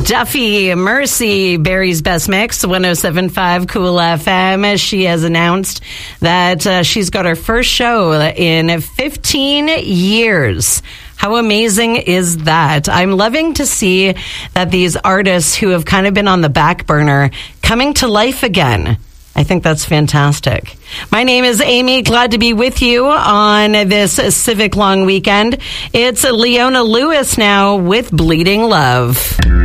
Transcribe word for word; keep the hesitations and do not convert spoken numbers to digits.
Duffy Mercy, Barry's Best Mix, one oh seven point five Cool F M. She has announced that uh, she's got her first show in fifteen years. How amazing is that? I'm loving to see that these artists who have kind of been on the back burner coming to life again. I think that's fantastic. My name is Amy. Glad to be with you on this Civic Long Weekend. It's Leona Lewis now with Bleeding Love.